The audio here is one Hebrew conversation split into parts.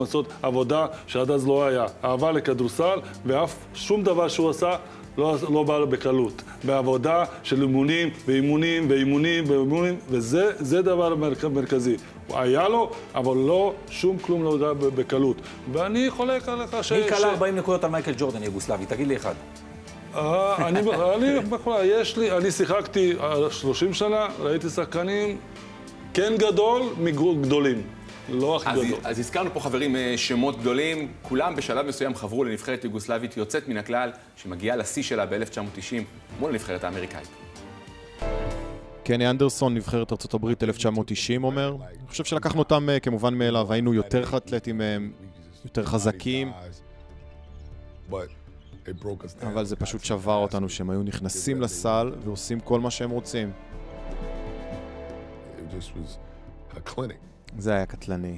לעשות עבודה שעד אז לא היה. אהבה לכדורסל, ואף שום דבר שהוא עשה לא בא לו בקלות. בעבודה של אימונים ואימונים ואימונים ואימונים, וזה דבר מרכזי. היה לו, אבל לא, שום כלום לא יודע בקלות. ואני חולק עליך מי קלה 40 נקודות על מייקל ג'ורדן יוגוסלבי? תגיד לי אחד. אני שיחקתי 30 שנה, ראיתי שחקנים כן גדול מגדולים. לא הכי גדול. אז הזכרנו פה חברים שמות גדולים, כולם בשלב מסוים חברו לנבחרת יוגוסלבית יוצאת מן הכלל, שמגיעה לשיא שלה ב-1990 מול הנבחרת האמריקאית. קני אנדרסון, נבחרת ארצות הברית 1990, אומר. אני חושב שלקחנו אותם כמובן מאליו, היינו יותר אתלטים מהם, יותר חזקים. אבל זה פשוט שבר אותנו שהם היו נכנסים לסל ועושים כל מה שהם רוצים. זה היה קטלני.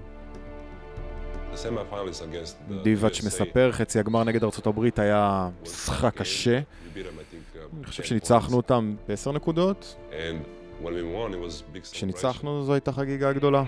דיבאץ' מספר, חצי הגמר נגד ארצות הברית היה משחק קשה. אני חושב שניצחנו אותם ב10 נקודות. כשניצחנו זו הייתה חגיגה גדולה.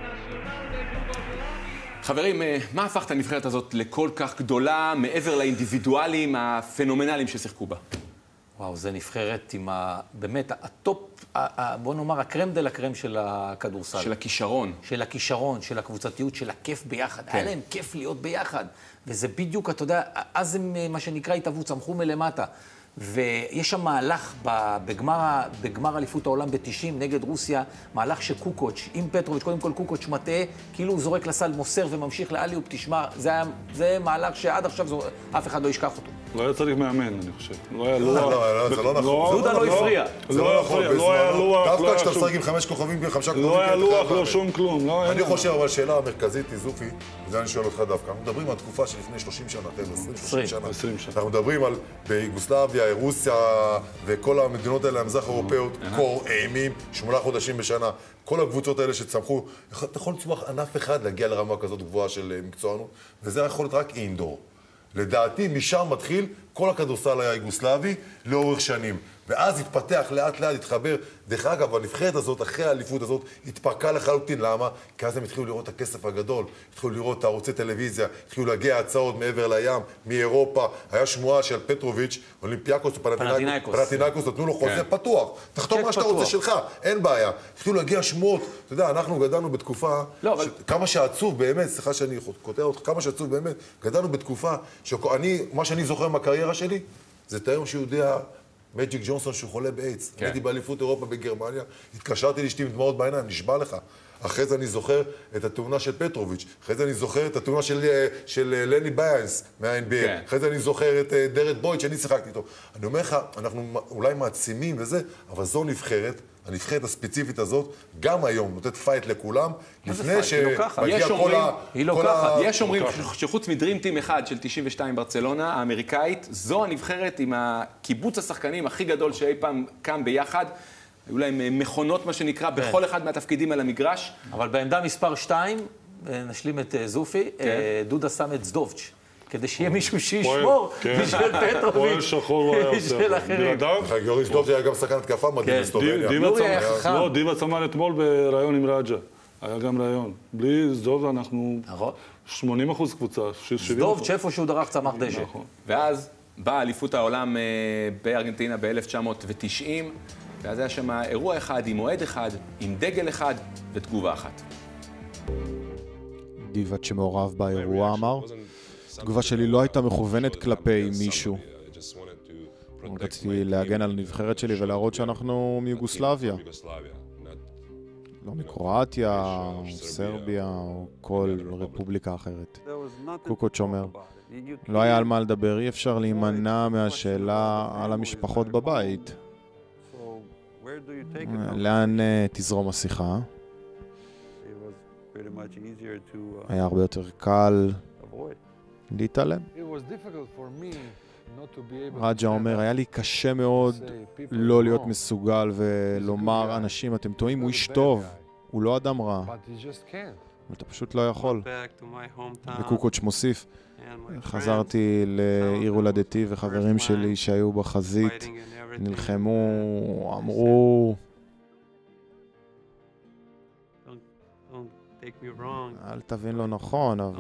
חברים, מה הפך את הנבחרת הזאת לכל כך גדולה מעבר לאינדיבידואלים הפנומנליים ששיחקו בה? וואו, זה נבחרת עם באמת הטופ, בוא נאמר, הקרם דה לקרם של הכדורסל. של הכישרון. של הכישרון, של הקבוצתיות, של הכיף ביחד. היה להם כיף להיות ביחד. וזה בדיוק, אתה יודע, אז הם, מה שנקרא, התאבו, צמחו מלמטה. ויש שם מהלך בגמר אליפות העולם ב-90 נגד רוסיה, מהלך שקוקוץ' עם פטרוביץ', קודם כל קוקוץ' מטעה, כאילו הוא זורק לסל, מוסר וממשיך לאליופ, תשמע, זה מהלך שעד עכשיו אף אחד לא ישכח אותו. לא היה צריך מאמן, אני חושב. לא היה לוח. זה לא נכון. דודה לא הפריע. זה לא נכון. לא היה לוח. דווקא כשאתה משחק עם 5 כוכבים ו5 כוכבים. לא היה לוח, לא שום כלום. אני חושב, אבל השאלה המרכזית היא זופי, וזה אני שואל אותך דווקא. אנחנו מדברים על תקופה שלפני 30 שנה, 20-30 שנה. 20 שנה. אנחנו מדברים על ביוגוסלביה, רוסיה וכל המדינות האלה, המזרח האירופאיות, קור, אימים, 8 חודשים בשנה. כל הקבוצות האלה שצמחו, אתה יכול לצמח ענף אחד להגיע לרמה כזאת גבוהה של מקצוענות, וזה יכול להיות רק אינדור. לדעתי, משם מתחיל כל הכדורסל היוגוסלבי לאורך שנים. ואז התפתח לאט לאט, התחבר. דרך אגב, הנבחרת הזאת, אחרי האליפות הזאת, התפרקה לחלוטין. למה? כי אז הם התחילו לראות את הכסף הגדול, התחילו לראות את ערוצי טלוויזיה, התחילו להגיע הצעות מעבר לים, מאירופה. היה שמועה של פטרוביץ', אולימפיאקוס ופנתינאיקוס, נתנו לו חוזה פתוח. תחתום מה שאתה רוצה שלך, אין בעיה. התחילו להגיע שמועות. אתה יודע, אנחנו גדלנו בתקופה, כמה שעצוב באמת, סליחה שאני קוטע אותך, כמה שעצוב באמת, גדלנו בתקופה מה שאני זוכר מהקריירה שלי, זה את היום שיודע מג'יק ג'ונסון שהוא חולה באיידס. הייתי באליפות אירופה בגרמניה, התקשרתי לאשתי עם דמעות בעיניים, נשבע לך. אחרי זה אני זוכר את התאונה של פטרוביץ', אחרי זה אני זוכר את התאונה של לני ביינס מה-NBA, אחרי זה אני זוכר את דרד בויד שאני שיחקתי איתו. אני אומר לך, אנחנו אולי מעצימים וזה, אבל זו נבחרת, הנבחרת הספציפית הזאת, גם היום נותנת פייט לכולם, לפני שמגיע כל ה... היא לא ככה. יש אומרים שחוץ מדרים טים אחד של 92 ברצלונה, האמריקאית, זו הנבחרת עם הקיבוץ השחקנים הכי גדול שאי פעם קם ביחד. היו להם מכונות, מה שנקרא, בכל אחד מהתפקידים על המגרש. אבל בעמדה מספר 2, נשלים את זופי, דודה שם את זדובץ'. כדי שיהיה מישהו שישמור בשביל פטרוביץ', בשביל אחרים. יורי זדובץ' היה גם שחקן התקפה מדהים בסלובניה. לא, דיבה צמן אתמול בראיון עם רג'ה. היה גם ראיון. בלי זדוב אנחנו 80% קבוצה. זדובץ' איפה שהוא דרך צמח דשא. ואז באה אליפות העולם בארגנטינה ב-1990, ואז היה שם אירוע אחד עם מועד אחד, עם דגל אחד ותגובה אחת. דיבאץ' שמעורב באירוע אמר, התגובה שלי לא הייתה מכוונת כלפי מישהו. רציתי להגן על הנבחרת שלי ולהראות שאנחנו מיוגוסלביה. לא מקרואטיה, או סרביה, או כל רפובליקה אחרת. קוקוץ' אומר, לא היה על מה לדבר, אי אפשר להימנע מהשאלה על המשפחות בבית. לאן תזרום השיחה? היה הרבה יותר קל להתעלם. רג'ה אומר, היה לי קשה מאוד לא להיות מסוגל ולומר, אנשים, אתם טועים, הוא איש טוב, הוא לא אדם רע. אתה פשוט לא יכול. וקוקוץ' מוסיף, חזרתי לעיר הולדתי וחברים שלי שהיו בחזית, נלחמו, אמרו, אל תבין לא נכון, אבל